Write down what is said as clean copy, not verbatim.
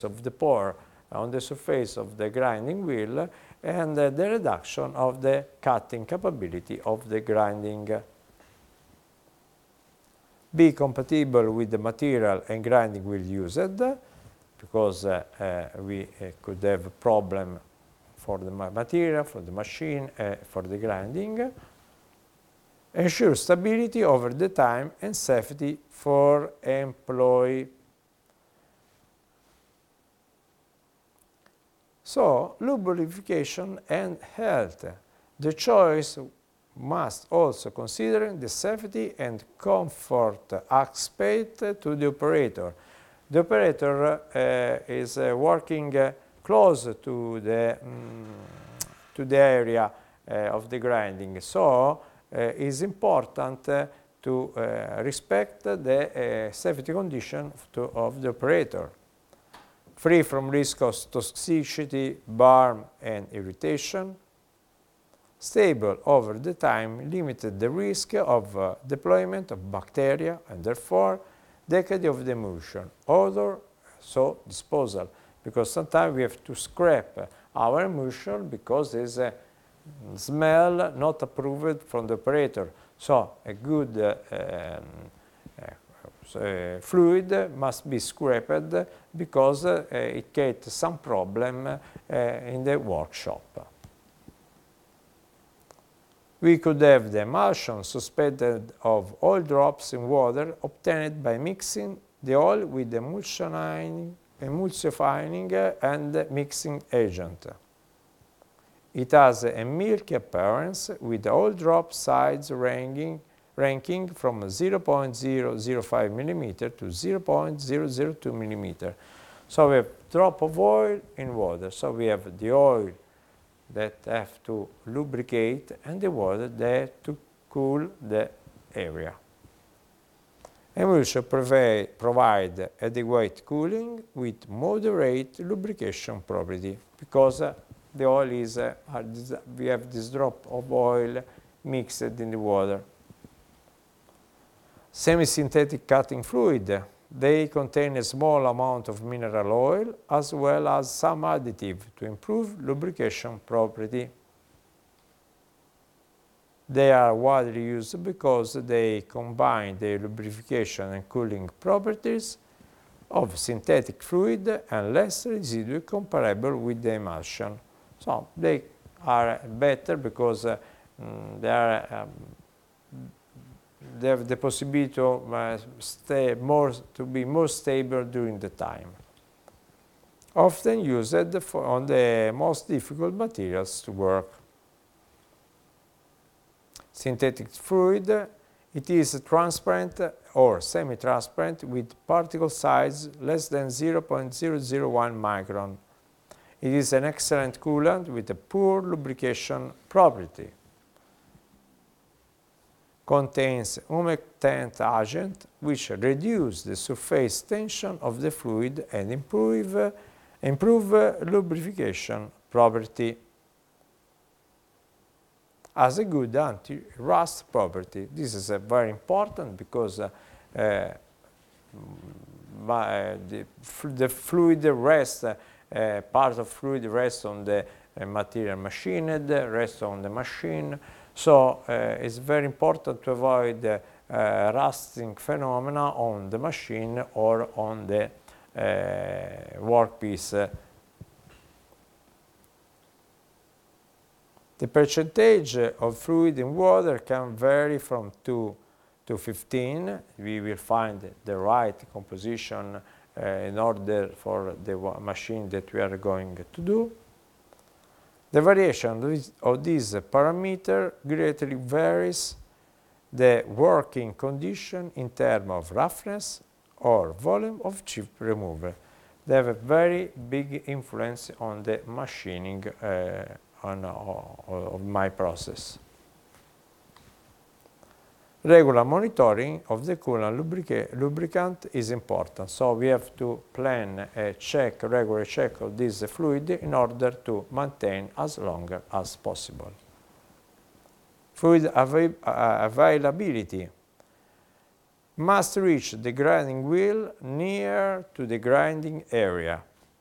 of the pore on the surface of the grinding wheel, and the reduction of the cutting capability of the grinding. Be compatible with the material and grinding wheel used, because we could have a problem for the material, for the machine, for the grinding. Ensure stability over the time and safety for employee. So, lubrication and health. The choice must also consider the safety and comfort aspect to the operator. The operator is working close to the area of the grinding, so it is important to respect the safety condition of the operator. Free from risk of toxicity, burn, and irritation. Stable over the time, limited the risk of deployment of bacteria and therefore decay of the emulsion. Odor, so disposal, because sometimes we have to scrap our emulsion because there's a smell not approved from the operator. So a good fluid must be scrapped because it creates some problem in the workshop. We could have the emulsion suspended of oil drops in water obtained by mixing the oil with emulsifying and mixing agent. It has a milky appearance with oil drop size ranking from 0.005 mm to 0.002 mm. So we have drop of oil in water. So we have the oil that have to lubricate and the water that to cool the area. Emulsion provide adequate cooling with moderate lubrication property because the oil is, we have this drop of oil mixed in the water. Semi-synthetic cutting fluid. They contain a small amount of mineral oil as well as some additive to improve lubrication property. They are widely used because they combine the lubrication and cooling properties of synthetic fluid and less residue comparable with the emulsion. So they are better because they have the possibility to be more stable during the time. Often used on the most difficult materials to work. Synthetic fluid, it is transparent or semi-transparent with particle size less than 0.001 micron. It is an excellent coolant with a poor lubrication property. Contains humectant agent which reduce the surface tension of the fluid and improve lubrication property. Has a good anti-rust property. This is very important because the fluid rests, part of fluid rests on the material machined, rests on the machine. So it's very important to avoid rusting phenomena on the machine or on the workpiece. The percentage of fluid in water can vary from 2 to 15. We will find the right composition in order for the machine that we are going to do. The variation of this parameter greatly varies the working condition in terms of roughness or volume of chip removal. They have a very big influence on the machining of my process. Regular monitoring of the coolant lubricant is important, so we have to plan a regular check of this fluid in order to maintain as long as possible. Fluid availability must reach the grinding wheel near to the grinding area.